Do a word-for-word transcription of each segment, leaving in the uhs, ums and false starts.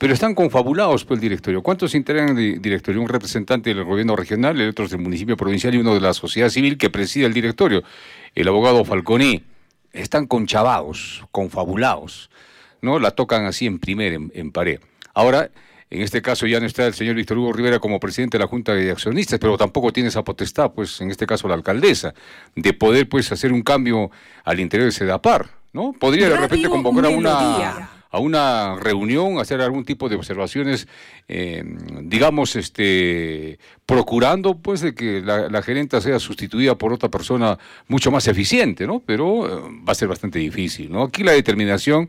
pero están confabulados por el directorio. ¿Cuántos integran el directorio? Un representante del gobierno regional, el otro es del municipio provincial y uno de la sociedad civil que preside el directorio, el abogado Falconi. Están conchavados, confabulados, ¿no? La tocan así en primer, en, en pared. Ahora, en este caso ya no está el señor Víctor Hugo Rivera como presidente de la Junta de Accionistas, pero tampoco tiene esa potestad, pues en este caso la alcaldesa, de poder pues hacer un cambio al interior de Sedapar, ¿no? Podría de repente convocar a una, a una reunión, hacer algún tipo de observaciones, eh, digamos, este, procurando pues de que la, la gerenta sea sustituida por otra persona mucho más eficiente, ¿no? Pero eh, va a ser bastante difícil, ¿no? Aquí la determinación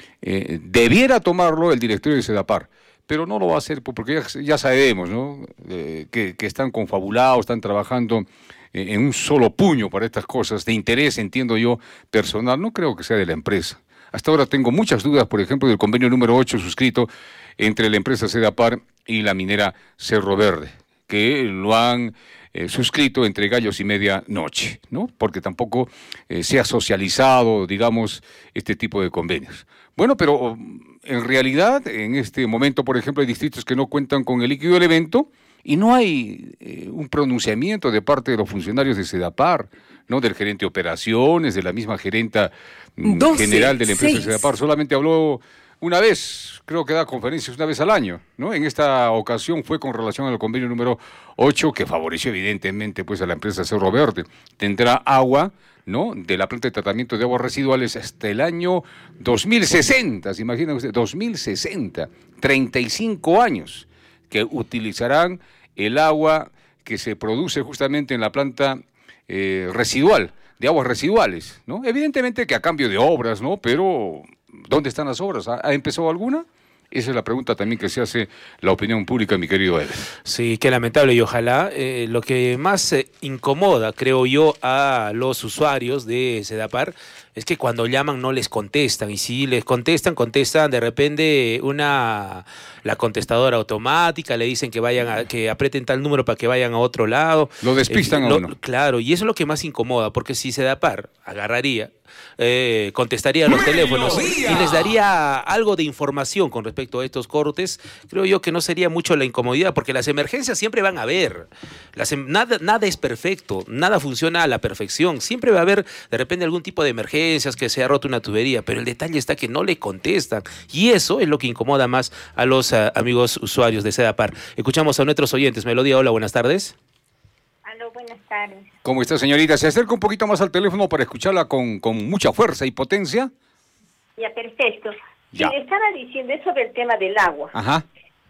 eh, debiera tomarlo el directorio de Sedapar, pero no lo va a hacer porque ya, ya sabemos, ¿no? Eh, que, que están confabulados, están trabajando eh, en un solo puño para estas cosas, de interés, entiendo yo, personal, no creo que sea de la empresa. Hasta ahora tengo muchas dudas, por ejemplo, del convenio número ocho suscrito entre la empresa Sedapar y la minera Cerro Verde, que lo han eh, suscrito entre gallos y medianoche, ¿no? Porque tampoco eh, se ha socializado, digamos, este tipo de convenios. Bueno, pero en realidad, en este momento, por ejemplo, hay distritos que no cuentan con el líquido del evento y no hay eh, un pronunciamiento de parte de los funcionarios de Sedapar, ¿no? Del gerente de operaciones, de la misma gerenta doce, general de la empresa seis. de Sedapar. Solamente habló una vez, creo que da conferencias una vez al año, ¿no? En esta ocasión fue con relación al convenio número ocho, que favoreció evidentemente pues a la empresa Cerro Verde. Tendrá agua, ¿no? De la planta de tratamiento de aguas residuales hasta el año dos mil sesenta, ¿se imagina usted? dos mil sesenta, treinta y cinco años que utilizarán el agua que se produce justamente en la planta eh, residual, de aguas residuales, ¿no? Evidentemente que a cambio de obras, ¿no? Pero ¿dónde están las obras? ¿Ha, ha empezado alguna? Esa es la pregunta también que se hace la opinión pública, mi querido Eder. Sí, qué lamentable y ojalá. Eh, lo que más eh, incomoda, creo yo, a los usuarios de Sedapar es que cuando llaman no les contestan, y si les contestan, contestan de repente una la contestadora automática, le dicen que vayan a, que aprieten tal número para que vayan a otro lado. Lo despistan eh, a lo, uno. Claro, y eso es lo que más incomoda, porque si Sedapar agarraría, eh, contestaría los teléfonos y les daría algo de información con respecto a estos cortes, creo yo que no sería mucho la incomodidad, porque las emergencias siempre van a haber. Las, nada, nada es perfecto, nada funciona a la perfección. Siempre va a haber de repente algún tipo de emergencias, que se ha roto una tubería, pero el detalle está que no le contestan. Y eso es lo que incomoda más a los uh, amigos usuarios de Sedapar. Escuchamos a nuestros oyentes. Melodía, hola, buenas tardes. Aló, buenas tardes. ¿Cómo está, señorita? ¿Se acerca un poquito más al teléfono para escucharla con, con mucha fuerza y potencia? Ya, perfecto. Ya. Sí, estaba diciendo es sobre el tema del agua. Ajá.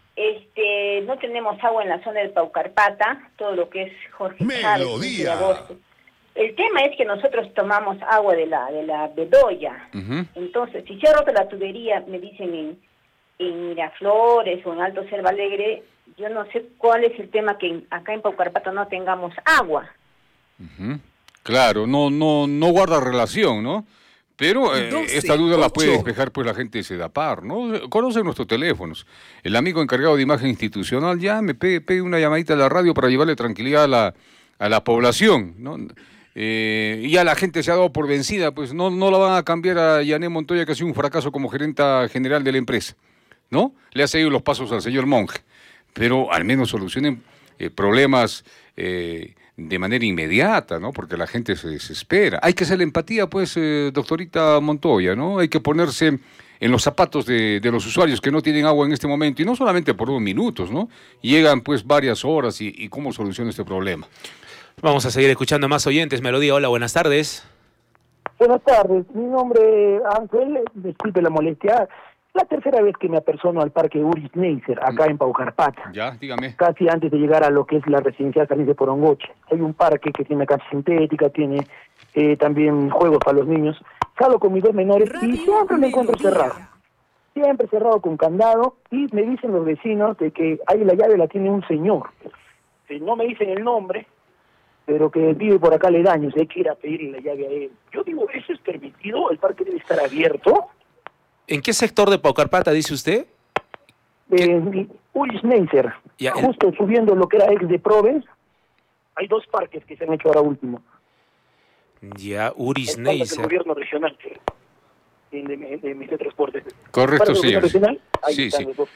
Este, no tenemos agua en la zona del Paucarpata, todo lo que es Jorge Chávez, de agosto. El tema es que nosotros tomamos agua de la de la Bedoya. Uh-huh. Entonces, si se ha roto la tubería, me dicen en, en Miraflores o en Alto Selva Alegre, yo no sé cuál es el tema que acá en Paucarpata no tengamos agua. Uh-huh. Claro, no no no guarda relación, ¿no? Pero eh, doce, esta duda ocho. La puede despejar pues la gente de Sedapar, ¿no? Conocen nuestros teléfonos. El amigo encargado de imagen institucional ya me pegue, pegue una llamadita a la radio para llevarle tranquilidad a la, a la población, ¿no? Eh, y ya la gente se ha dado por vencida, pues no, no la van a cambiar a Yané Montoya, que ha sido un fracaso como gerenta general de la empresa, ¿no? Le ha seguido los pasos al señor Monge, pero al menos solucionen eh, problemas eh, de manera inmediata, ¿no? Porque la gente se desespera. Hay que hacer la empatía, pues, eh, doctorita Montoya, ¿no? Hay que ponerse en los zapatos de, de los usuarios que no tienen agua en este momento, y no solamente por dos minutos, ¿no? Llegan, pues, varias horas, y, y ¿cómo soluciona este problema? Vamos a seguir escuchando a más oyentes. Melodía, hola, buenas tardes. Buenas tardes, mi nombre es Ángel, disculpe la molestia. La tercera vez que me apersono al parque Uris Neisser, acá en Paucarpata. Ya, dígame. Casi antes de llegar a lo que es la residencial Jardín de Porongoche. Hay un parque que tiene cancha sintética, tiene eh, también juegos para los niños. Salgo con mis dos menores Radio y siempre me encuentro cerrado. Siempre cerrado con candado, y me dicen los vecinos de que ahí la llave la tiene un señor. No me dicen el nombre, pero que vive por acá aledaños, hay que ir a pedirle la llave a él. Yo digo, ¿eso es permitido? ¿El parque debe estar abierto? ¿En qué sector de Paucarpata dice usted? En Uris Neisser, justo el... subiendo lo que era ex de Proves. Hay dos parques que se han hecho ahora último. Ya, Uris Neisser. El gobierno regional, de, de, de, de mis transportes. Correcto, señor. Regional, ahí sí, sí.